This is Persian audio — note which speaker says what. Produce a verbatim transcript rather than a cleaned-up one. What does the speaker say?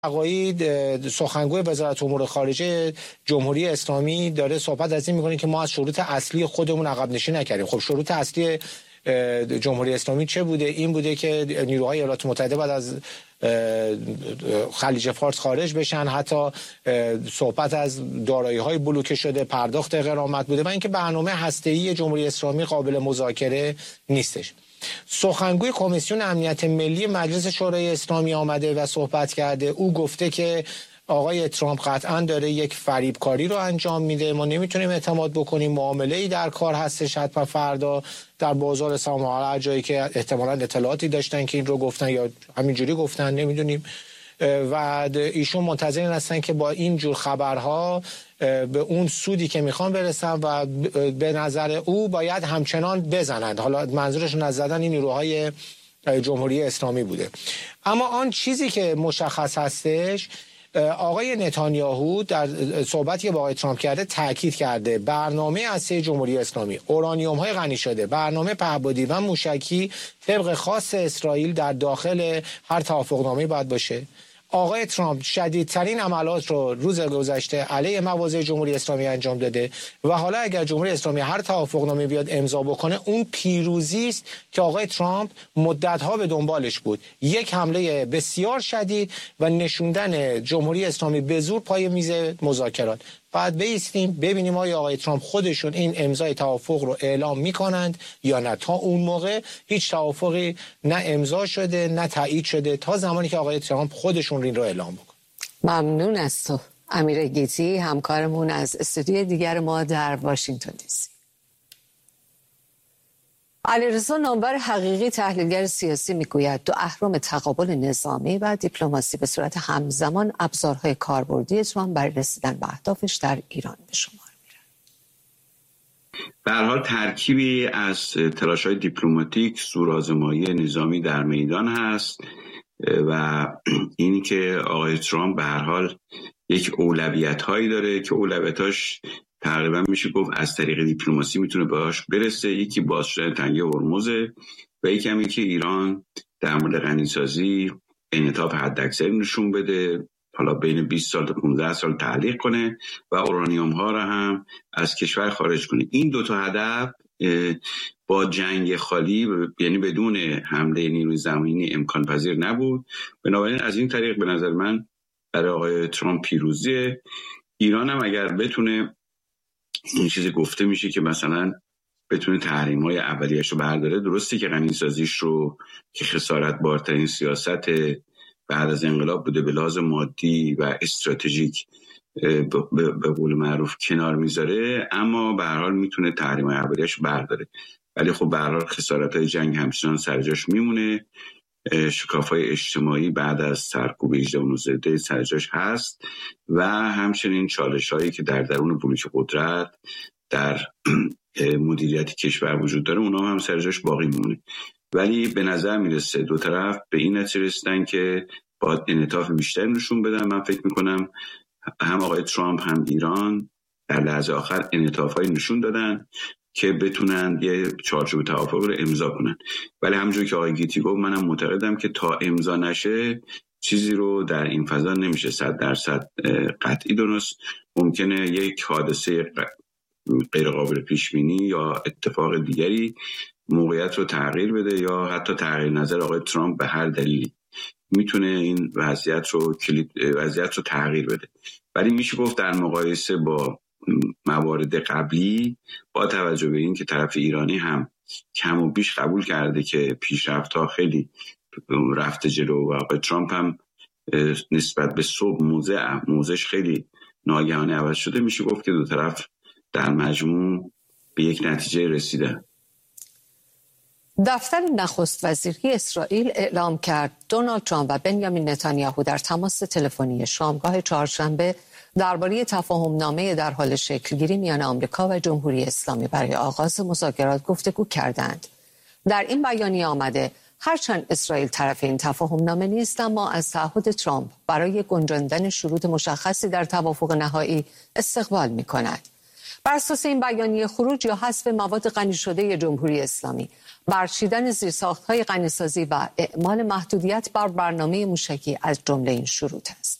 Speaker 1: عقاید سخنگوی وزارت امور خارجه جمهوری اسلامی داره صحبت از این میکنه که ما از شروط اصلی خودمون عقب نشینی نکردیم. خب شروط اصلی جمهوری اسلامی چه بوده؟ این بوده که نیروهای ایالات متحده بعد از خلیج فارس خارج بشن، حتی صحبت از دارایی‌های بلوکه شده، پرداخت غرامت بوده و اینکه برنامه هسته‌ای جمهوری اسلامی قابل مذاکره نیستش. سخنگوی کمیسیون امنیت ملی مجلس شورای اسلامی آمده و صحبت کرده. او گفته که آقای ترامپ قطعا داره یک فریبکاری رو انجام میده، ما نمیتونیم اعتماد بکنیم، معامله‌ای در کار هستش، حتما فردا در بازار سهام هر جایی که احتمالاً اطلاعاتی داشتن که این رو گفتن یا همینجوری گفتن نمیدونیم و ایشون منتظر هستن که با این جور خبرها به اون سودی که میخوان برسن و به نظر او باید همچنان بزنند. حالا منظورشون از زدن این نیروهای جمهوری اسلامی بوده. اما آن چیزی که مشخص هستش، آقای نتانیاهو در صحبتی که با آقای ترامپ کرده تاکید کرده برنامه اصلی جمهوری اسلامی، اورانیوم های غنی شده، برنامه پهپادی و موشکی طبق خاص اسرائیل در داخل هر توافقنامه باید باشه. آقای ترامپ شدیدترین عملات رو روز گذشته علیه مواضع جمهوری اسلامی انجام داده و حالا اگر جمهوری اسلامی هر توافقنامه بیاد امضا بکنه، اون پیروزی است که آقای ترامپ مدت‌ها به دنبالش بود. یک حمله بسیار شدید و نشوندن جمهوری اسلامی به زور پای میز مذاکرات. بعد بایستیم ببینیم آیا آقای ترامپ خودشون این امضای توافق رو اعلام میکنند یا نه. تا اون موقع هیچ توافقی نه امضا شده نه تایید شده تا زمانی که آقای ترامپ خودشون این رو اعلام بکنن.
Speaker 2: ممنون از تو امیر گیتی، همکارمون از استودیوی دیگر ما در واشنگتن دی سی. علیرضا نامور حقیقی تحلیلگر سیاسی میگوید دو اهرم تقابل نظامی و دیپلماسی به صورت همزمان ابزارهای کاربردی ترامپ برای رسیدن به اهدافش در ایران به شمار میرن.
Speaker 3: به هر حال ترکیبی از تلاش‌های دیپلماتیک، زورآزمایی نظامی در میدان هست و این که آقای ترامپ به هر حال یک اولویت‌هایی داره که اولویتاش تقریبا میشه گفت از طریق دیپلماسی میتونه باهاش برسه. یکی باز شدن تنگه هرمز و یکی هم که ایران در مورد غنیسازی انعطاف حداکثری نشون بده، حالا بین بیست سال تا پانزده سال تعلیق کنه و اورانیوم ها رو هم از کشور خارج کنه. این دو تا هدف با جنگ خالی یعنی بدون حمله نیروی زمینی امکان پذیر نبود. بنابراین از این طریق به نظر من برای آقای ترامپ پیروزیه. ایران هم اگر بتونه این چیزی گفته میشه که مثلا بتونه تحریم‌های اولیه‌اش رو برداره، درسته که غنی‌سازیش رو که خسارت بارترین سیاست بعد از انقلاب بوده به لحاظ مادی و استراتژیک به قول معروف کنار میذاره، اما به هر حال میتونه تحریم‌های اولیه‌اش برداره. ولی خب به هر حال خسارت‌های جنگ همچنان سر جاش میمونه. شکاف‌های اجتماعی بعد از سرکوب هجده و نوزده سر جاش هست و همچنین چالش‌هایی که در درون بلوک قدرت در مدیریت کشور وجود داره اونا هم سر جاش باقی میمونه. ولی به نظر میرسه دو طرف به این نتیجه رسیدن که باید انعطاف بیشتر نشون بدن. من فکر میکنم هم آقای ترامپ هم ایران در لحظه آخر انعطاف‌های نشون دادن که بتونن یه چارچوب توافق رو امضا کنن. ولی همونجوری که آقای گیتی گفت منم معتقدم که تا امضا نشه چیزی رو در این فضا نمیشه صد درصد قطعی درست. ممکنه یک حادثه غیر قابل پیش بینی یا اتفاق دیگری موقعیت رو تغییر بده یا حتی تغییر نظر آقای ترامپ به هر دلیلی میتونه این وضعیت رو کلید وضعیت رو تغییر بده. ولی میشه گفت در مقایسه با موارد قبلی با توجه به این که طرف ایرانی هم کم و بیش قبول کرده که پیشرفت‌ها خیلی رفته جلو و آقای ترامپ هم نسبت به صبح موضع موضعش خیلی ناگهانی عوض شده، میشه گفت که دو طرف در مجموع به یک نتیجه رسیدن.
Speaker 2: دفتر نخست وزیری اسرائیل اعلام کرد دونالد ترامپ و بنیامین نتانیاهو در تماس تلفنی شامگاه چهارشنبه درباره تفاهم‌نامه در حال شکلگیری میان آمریکا و جمهوری اسلامی برای آغاز مذاکرات گفتگو کردند. در این بیانیه آمده هرچند اسرائیل طرف این تفاهم‌نامه نیست، اما از تعهد ترامپ برای گنجاندن شروط مشخصی در توافق نهایی استقبال می‌کند. بر اساس این بیانیه خروج یا حذف مواد غنی شده جمهوری اسلامی، برچیدن زیرساخت‌های غنیسازی و اعمال محدودیت بر برنامه موشکی از جمله این شروط است.